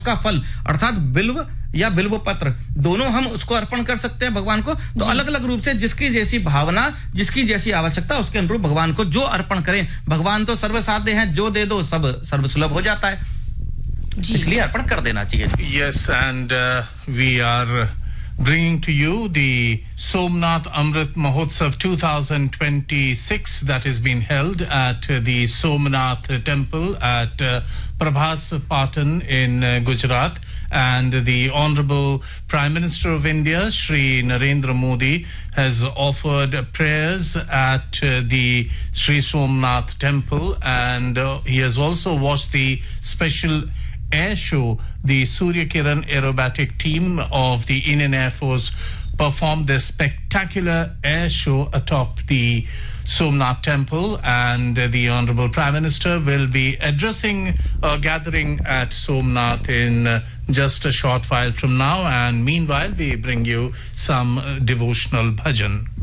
का फल अर्थात बिल्व या बिल्व पत्र दोनों हम उसको अर्पण कर सकते हैं भगवान को। तो अलग अलग रूप से जिसकी जैसी भावना, जिसकी जैसी आवश्यकता, उसके अनुरूप भगवान को जो अर्पण करें। भगवान तो सर्वसाध्य हैं, जो दे दो सब सर्वसुलभ हो जाता है, इसलिए अर्पण कर देना चाहिए। Yes, and we are bringing to you the Somnath Amrit Mahotsav 2026 that has been held at the Somnath Temple at Prabhas Patan in Gujarat, and the Honorable Prime Minister of India, Shri Narendra Modi, has offered prayers at the Shri Somnath Temple, and he has also watched the special air show. The Surya Kiran aerobatic team of the Indian Air Force performed their spectacular air show atop the Somnath Temple, and the Honorable Prime Minister will be addressing a gathering at Somnath in just a short while from now, and meanwhile we bring you some devotional bhajan.